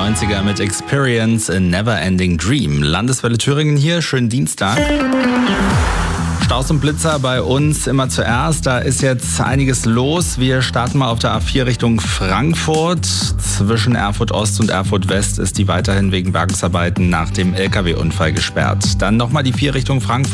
90er mit Experience a Never-Ending Dream. Landeswelle Thüringen hier, schönen Dienstag. Staus und Blitzer bei uns immer zuerst. Da ist jetzt einiges los. Wir starten mal auf der A4 Richtung Frankfurt. Zwischen Erfurt Ost und Erfurt West ist die weiterhin wegen Bergungsarbeiten nach dem LKW-Unfall gesperrt. Dann nochmal die 4 Richtung Frankfurt.